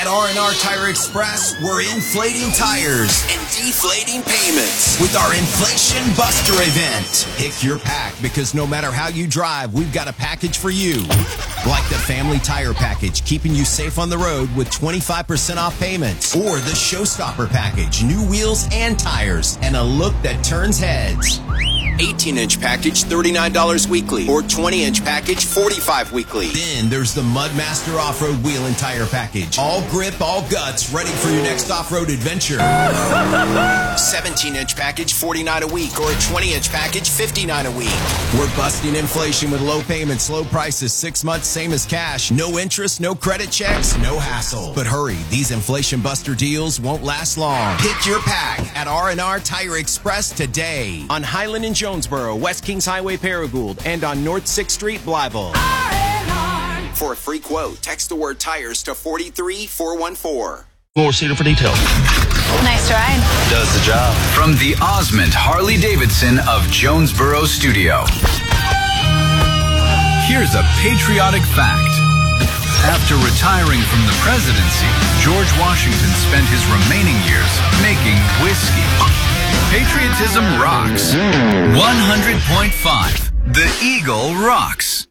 At R&R Tire Express, we're inflating tires and deflating payments with our Inflation Buster event. Pick your pack because no matter how you drive, we've got a package for you. Like the Family Tire Package, keeping you safe on the road with 25% off payments. Or the Showstopper Package, new wheels and tires, and a look that turns heads. 18-inch package, $39 weekly, or 20-inch package, $45 weekly. Then there's the Mudmaster Off-Road Wheel and Tire Package. All grip, all guts, ready for your next off-road adventure. 17-inch package, $49 a week, or a 20-inch package, $59 a week. We're busting inflation with low payments, low prices, 6 months, same as cash. No interest, no credit checks, no hassle. But hurry, these Inflation Buster deals won't last long. Pick your pack at R&R Tire Express today. On Highland and Jonesboro, West Kings Highway, Paragould, and on North 6th Street, Blytheville. R&R. For a free quote, text the word tires to 43414. More Cedar for details. Nice ride. Does the job. From the Osmond Harley-Davidson of Jonesboro Studio. Here's a patriotic fact. After retiring from the presidency, George Washington spent his remaining years making whiskey. Patriotism rocks. 100.5. The Eagle rocks.